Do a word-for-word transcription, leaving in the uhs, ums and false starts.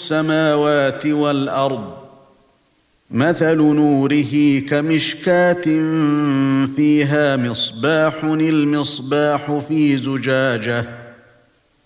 السماوات والأرض مثل نوره كمشكاة فيها مصباح المصباح في زجاجة